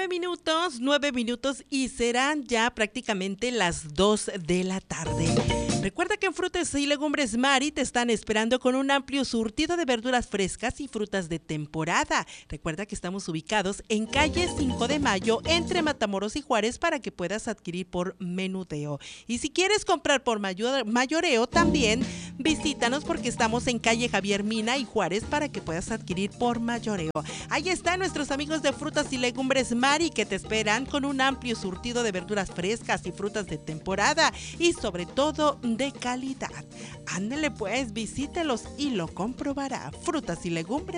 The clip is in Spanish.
9 minutos y serán ya prácticamente las 2 de la tarde. Recuerda que en Frutas y Legumbres Mari te están esperando con un amplio surtido de verduras frescas y frutas de temporada. Recuerda que estamos ubicados en calle 5 de Mayo entre Matamoros y Juárez para que puedas adquirir por menudeo. Y si quieres comprar por mayoreo también, visítanos porque estamos en calle Javier Mina y Juárez para que puedas adquirir por mayoreo. Ahí están nuestros amigos de Frutas y Legumbres Mari que te esperan con un amplio surtido de verduras frescas y frutas de temporada y sobre todo de calidad. Ándele pues, visítelos y lo comprobará. Frutas y Legumbres